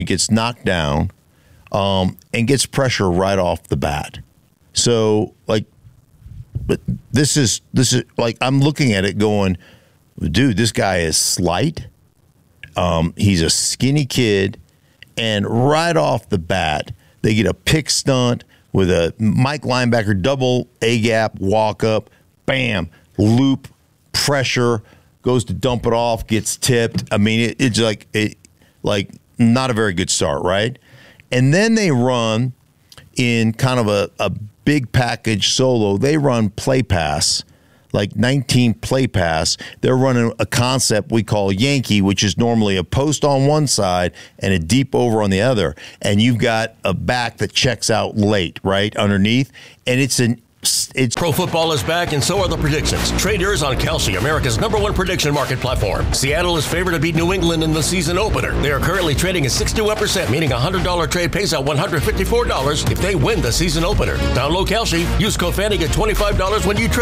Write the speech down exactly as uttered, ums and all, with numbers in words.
He gets knocked down um, and gets pressure right off the bat. So, like, but this is this is like I'm looking at it going, dude, this guy is slight. Um, he's a skinny kid, and right off the bat, they get a pick stunt with a Mike linebacker double A gap walk up, bam, loop, pressure, goes to dump it off, gets tipped. I mean, it, it's like it, like not a very good start, right? And then they run in kind of a, a big package solo. They run play pass, like nineteen play pass. They're running a concept we call Yankee, which is normally a post on one side and a deep over on the other. And you've got a back that checks out late, right, underneath. And it's an It's Pro football is back, and so are the predictions. Trade yours on Kalshi, America's number one prediction market platform. Seattle is favored to beat New England in the season opener. They are currently trading at sixty-one percent, meaning a one hundred dollars trade pays out one hundred fifty-four dollars if they win the season opener. Download Kalshi. Use code Fanning at twenty-five dollars when you trade.